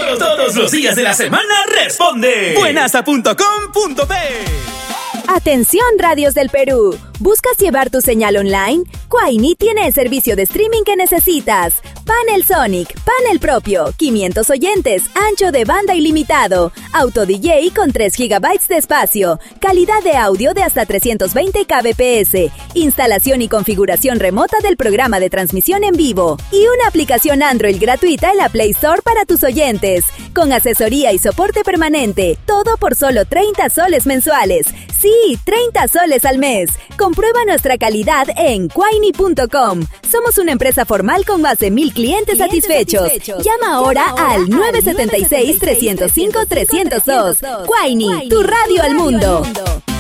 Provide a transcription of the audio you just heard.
Todos los días de la semana responde. Buenasa.com.p. Atención, radios del Perú. ¿Buscas llevar tu señal online? Quaini tiene el servicio de streaming que necesitas. Panel Sonic, panel propio, 500 oyentes, ancho de banda ilimitado, auto DJ con 3 GB de espacio, calidad de audio de hasta 320 kbps, instalación y configuración remota del programa de transmisión en vivo y una aplicación Android gratuita en la Play Store para tus oyentes, con asesoría y soporte permanente, todo por solo 30 soles mensuales. Sí, 30 soles al mes. Comprueba nuestra calidad en quaini.com. Somos una empresa formal con más de 1,000 clientes satisfechos. Llama ahora al 976-305-302. Quaini, tu radio al mundo.